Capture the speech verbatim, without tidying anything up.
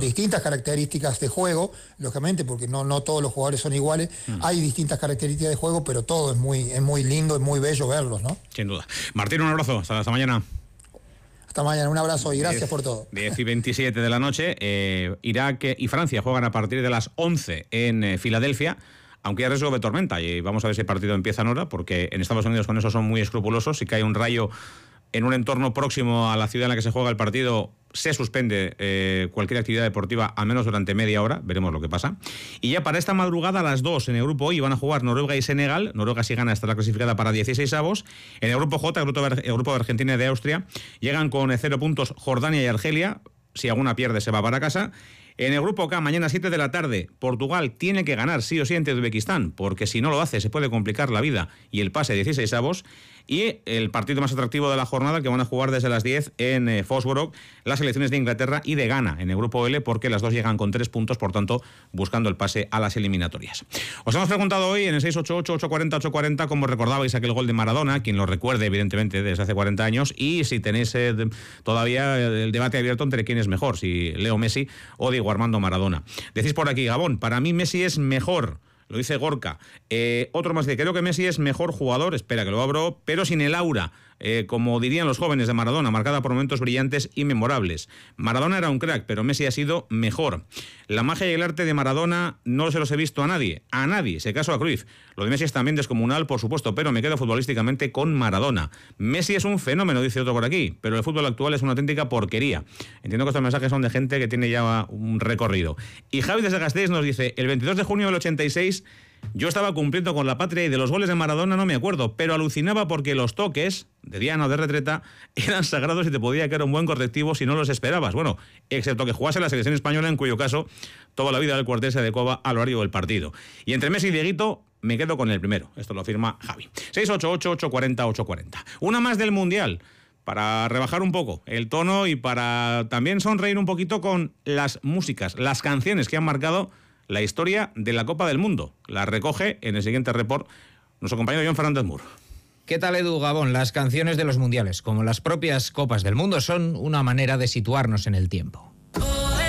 distintas características de juego, lógicamente, porque no, no todos los jugadores son iguales, mm. hay distintas características de juego, pero todo es muy, es muy lindo, es muy bello verlos, ¿no? Sin duda. Martín, un abrazo, hasta, hasta mañana. Hasta mañana, un abrazo y gracias diez, por todo. diez y veintisiete de la noche, eh, Irak y Francia juegan a partir de las once en eh, Filadelfia, aunque hay riesgo de tormenta, y vamos a ver si el partido empieza en hora, porque en Estados Unidos con eso son muy escrupulosos. Si cae un rayo en un entorno próximo a la ciudad en la que se juega el partido, se suspende eh, cualquier actividad deportiva, al menos durante media hora, veremos lo que pasa. Y ya para esta madrugada, a las dos en el grupo I van a jugar Noruega y Senegal. Noruega, si gana, estará clasificada para dieciséis avos. En el grupo J, el grupo de, el grupo de Argentina y de Austria, llegan con cero puntos Jordania y Argelia. Si alguna pierde, se va para casa. En el grupo K, mañana siete de la tarde, Portugal tiene que ganar sí o sí ante Uzbekistán, porque si no lo hace se puede complicar la vida y el pase a dieciséis avos. Y el partido más atractivo de la jornada, que van a jugar desde las diez en eh, Foxborough, las selecciones de Inglaterra y de Ghana en el grupo L, porque las dos llegan con tres puntos, por tanto, buscando el pase a las eliminatorias. Os hemos preguntado hoy en el seis ocho ocho, ocho cuatro cero, ocho cuarenta como recordabais aquel gol de Maradona, quien lo recuerde, evidentemente, desde hace cuarenta años, y si tenéis eh, todavía el debate abierto entre quién es mejor, si Leo Messi o Diego Armando Maradona. Decís por aquí, Gabón, para mí Messi es mejor. Lo dice Gorka. Eh, otro más dice, creo que Messi es mejor jugador, espera que lo abro, pero sin el aura, eh, como dirían los jóvenes de Maradona, marcada por momentos brillantes y memorables. Maradona era un crack, pero Messi ha sido mejor. La magia y el arte de Maradona no se los he visto a nadie, a nadie, se caso a Cruyff. Lo de Messi es también descomunal, por supuesto, pero me quedo futbolísticamente con Maradona. Messi es un fenómeno, dice otro por aquí, pero el fútbol actual es una auténtica porquería. Entiendo que estos mensajes son de gente que tiene ya un recorrido. Y Javi desde Gasteiz nos dice, el veintidós de junio del ochenta y seis... yo estaba cumpliendo con la patria y de los goles de Maradona no me acuerdo, pero alucinaba porque los toques, de diana o de retreta, eran sagrados y te podía caer un buen correctivo si no los esperabas. Bueno, excepto que jugase la selección española, en cuyo caso toda la vida del cuartel se adecuaba al horario del partido. Y entre Messi y Dieguito me quedo con el primero. Esto lo firma Javi. seis ocho ocho, ocho cuatro cero, ocho cuarenta. Una más del Mundial, para rebajar un poco el tono y para también sonreír un poquito con las músicas, las canciones que han marcado la historia de la Copa del Mundo. La recoge en el siguiente report nuestro compañero John Fernández Mur. ¿Qué tal, Edu Gabón? Las canciones de los mundiales, como las propias Copas del Mundo, son una manera de situarnos en el tiempo.